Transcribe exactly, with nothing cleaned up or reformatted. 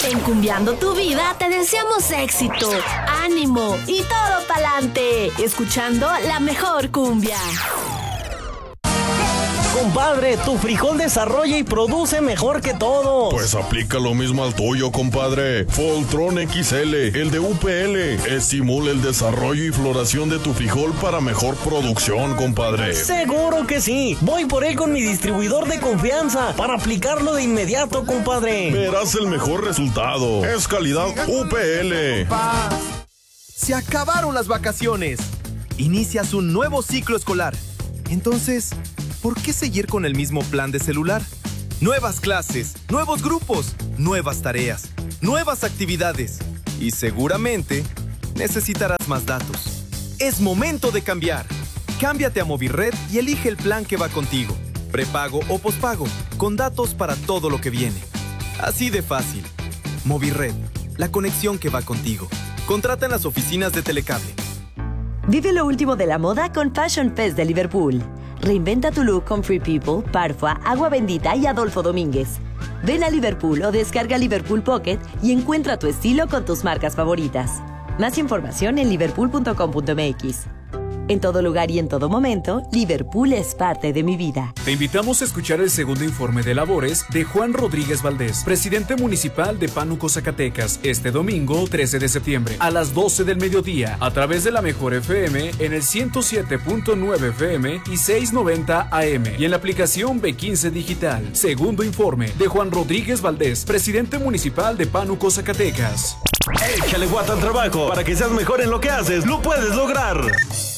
En Cumbiando tu Vida te deseamos éxito, ánimo y todo pa'lante, escuchando la mejor cumbia. Compadre, tu frijol desarrolla y produce mejor que todo. Pues aplica lo mismo al tuyo, compadre. Voltron X L, el de U P L, estimula el desarrollo y floración de tu frijol para mejor producción, compadre. Seguro que sí. Voy por él con mi distribuidor de confianza para aplicarlo de inmediato, compadre. Verás el mejor resultado. Es calidad U P L. Se acabaron las vacaciones. Inicias un nuevo ciclo escolar. Entonces, ¿por qué seguir con el mismo plan de celular? Nuevas clases, nuevos grupos, nuevas tareas, nuevas actividades. Y seguramente necesitarás más datos. Es momento de cambiar. Cámbiate a Movirred y elige el plan que va contigo. Prepago o pospago, con datos para todo lo que viene. Así de fácil. Movirred, la conexión que va contigo. Contrata en las oficinas de Telecable. Vive lo último de la moda con Fashion Fest de Liverpool. Reinventa tu look con Free People, Parfua, Agua Bendita y Adolfo Domínguez. Ven a Liverpool o descarga Liverpool Pocket y encuentra tu estilo con tus marcas favoritas. Más información en liverpool punto com punto m x. En todo lugar y en todo momento, Liverpool es parte de mi vida. Te invitamos a escuchar el segundo informe de labores de Juan Rodríguez Valdés, presidente municipal de Pánuco, Zacatecas, este domingo trece de septiembre, a las doce del mediodía, a través de la Mejor F M en el ciento siete punto nueve F M y seiscientos noventa A M y en la aplicación B quince Digital. Segundo informe de Juan Rodríguez Valdés, presidente municipal de Pánuco, Zacatecas. Échale guata al trabajo para que seas mejor en lo que haces. ¡Lo puedes lograr!